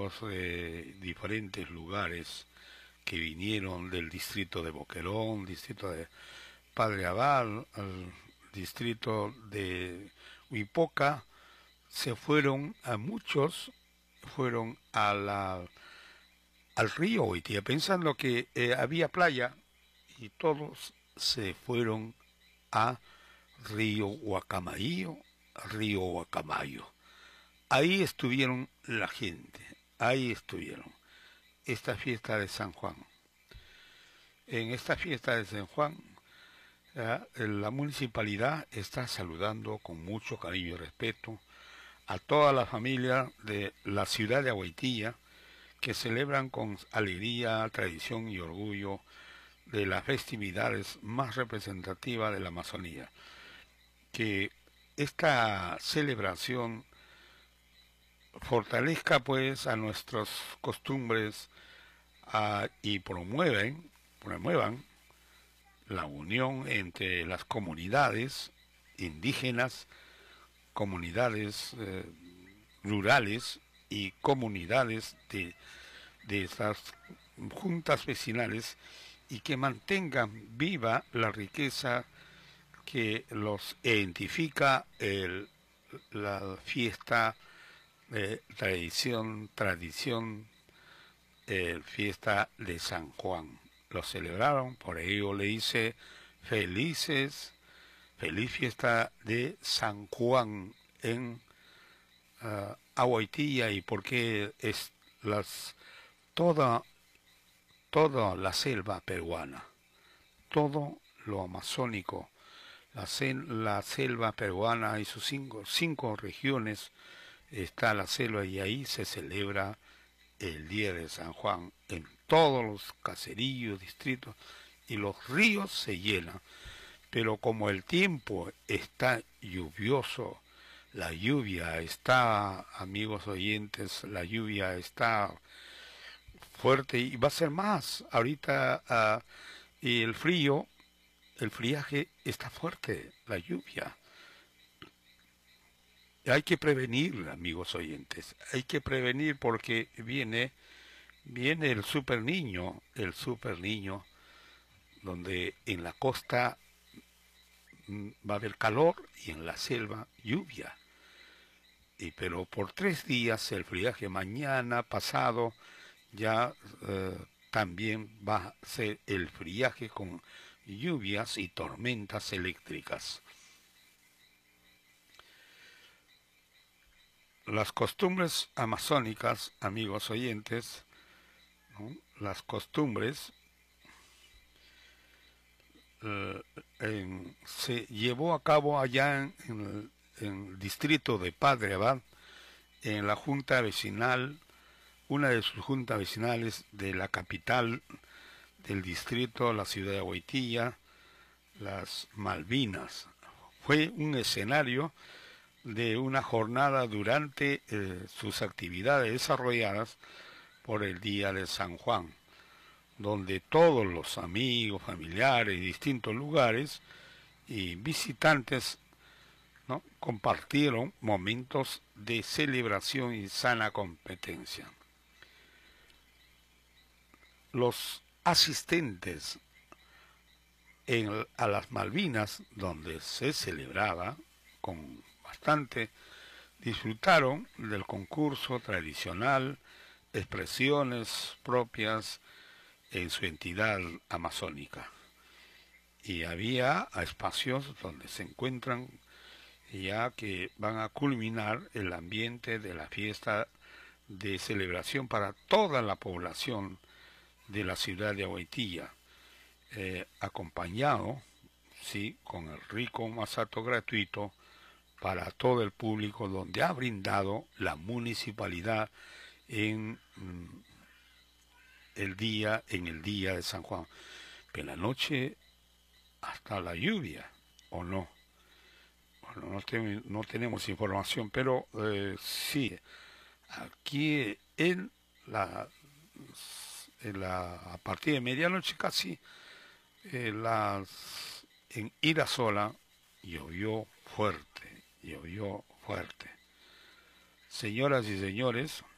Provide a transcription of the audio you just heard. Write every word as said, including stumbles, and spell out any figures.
amigos de diferentes lugares que vinieron del distrito de Boquerón, distrito de Padre Abad, al distrito de Huipoca, se fueron a muchos, fueron a la, al río Huitía, pensando que eh, había playa, y todos se fueron a río Huacamayo, río Huacamayo. Ahí estuvieron la gente, ahí estuvieron. Esta fiesta de San Juan. En esta fiesta de San Juan, eh, la municipalidad está saludando con mucho cariño y respeto a toda la familia de la ciudad de Agüitía, que celebran con alegría, tradición y orgullo de las festividades más representativas de la Amazonía. Que esta celebración fortalezca pues a nuestras costumbres a, y promueven, promuevan la unión entre las comunidades indígenas, comunidades eh, rurales y comunidades de, de esas juntas vecinales, y que mantengan viva la riqueza que los identifica el, la fiesta, eh, tradición, tradición, eh, fiesta de San Juan. Lo celebraron, por ello le hice felices, feliz fiesta de San Juan en uh, Agüitía, y porque es las toda toda la selva peruana, todo lo amazónico, la, sel, la selva peruana y sus cinco, cinco regiones, está la selva, y ahí se celebra el día de San Juan en todos los caseríos, distritos, y los ríos se llenan. Pero como el tiempo está lluvioso, la lluvia está, amigos oyentes, la lluvia está fuerte y va a ser más. Ahorita uh, y el frío, el friaje está fuerte, la lluvia. Hay que prevenir, amigos oyentes, hay que prevenir, porque viene, viene el super niño, el super niño, donde en la costa va a haber calor y en la selva lluvia. Y pero por tres días el friaje, mañana, pasado, ya eh, también va a ser el friaje con lluvias y tormentas eléctricas. Las costumbres amazónicas, amigos oyentes, ¿no? Las costumbres eh, en, se llevó a cabo allá en, en, el, en el distrito de Padre Abad, en la junta vecinal, una de sus juntas vecinales de la capital del distrito, la ciudad de Agüitía, las Malvinas. Fue un escenario de una jornada durante eh, sus actividades desarrolladas por el día de San Juan, donde todos los amigos, familiares y distintos lugares y visitantes, ¿no?, compartieron momentos de celebración y sana competencia. Los asistentes en, a las Malvinas, donde se celebraba con bastante, disfrutaron del concurso tradicional, expresiones propias en su entidad amazónica. Y había espacios donde se encuentran, ya que van a culminar el ambiente de la fiesta de celebración para toda la población de la ciudad de Agüitía, eh, acompañado, sí, con el rico masato gratuito para todo el público, donde ha brindado la municipalidad en mm, el día, en el día de San Juan. En la noche hasta la lluvia, ¿o no? Bueno, no, ten, no tenemos información, pero eh, sí, aquí en la, en la a partir de medianoche casi, eh, las, en Irasola llovió fuerte, llovió fuerte. Señoras y señores,